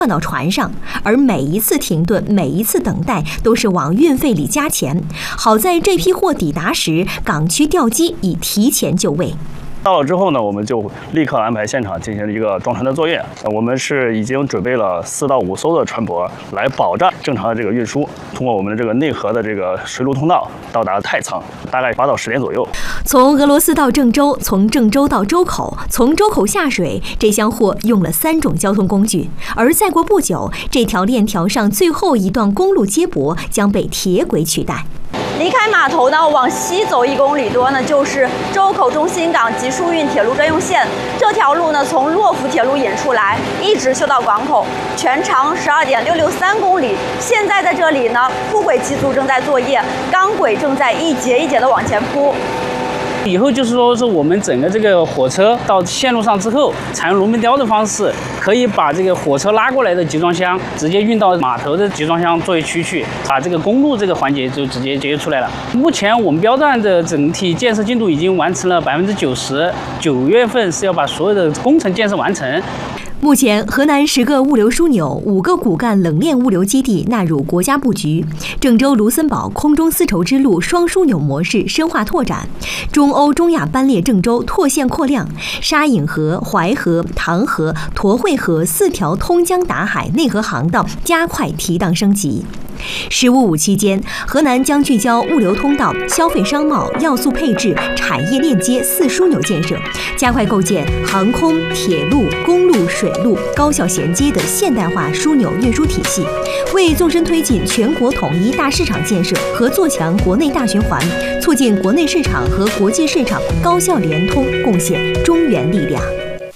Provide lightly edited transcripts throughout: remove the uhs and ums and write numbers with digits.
到船上，而每一次停顿，每一次等待，都是往运费里加钱。好在这批货抵达时，港区吊机已提前就位。 到了之后呢，我们就立刻安排现场进行了一个装船的作业。我们是已经准备了4到5艘的船舶，来保障正常的这个运输。通过我们的这个内河的这个水路通道到达太仓，大概8到10点左右。 从俄罗斯到郑州，从郑州到周口，从周口下水，这箱货用了3种交通工具。而再过不久，这条链条上最后一段公路接驳将被铁轨取代。 离开码头呢，往西走1公里多呢，就是周口中心港及疏运铁路专用线。这条路呢，从洛福铁路引出来，一直修到港口，全长12.663公里。现在在这里呢，铺轨机组正在作业，钢轨正在一节一节的往前铺。 以后就是说是我们整个这个火车到线路上之后，采用龙门吊的方式，可以把这个火车拉过来的集装箱直接运到码头的集装箱作业区去，把这个公路这个环节就直接节约出来了。目前我们标段的整体建设进度已经完成了90%，9月份是要把所有的工程建设完成。 目前，河南10个物流枢纽、5个骨干冷链物流基地纳入国家布局。郑州卢森堡空中丝绸之路双枢纽模式深化拓展，中欧中亚班列郑州拓线扩量，沙引河、淮河、唐河、沱惠河4条通江达海内河航道加快提档升级。“15+5”期间，河南将聚焦物流通道、消费商贸、要素配置、产业链接4枢纽建设，加快构建航空、铁路、公路、水路高效衔接的现代化枢纽运输体系，为纵深推进全国统一大市场建设和做强国内大循环，促进国内市场和国际市场高效联通贡献中原力量。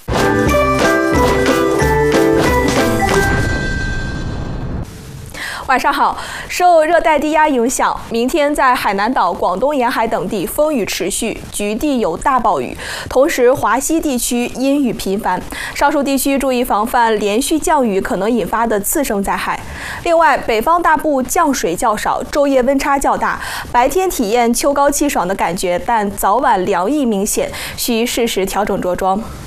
晚上好，受热带低压影响，明天在海南岛、广东沿海等地风雨持续，局地有大暴雨，同时华西地区阴雨频繁，上述地区注意防范连续降雨可能引发的次生灾害。另外，北方大部降水较少，昼夜温差较大，白天体验秋高气爽的感觉，但早晚凉意明显，需适时调整着装。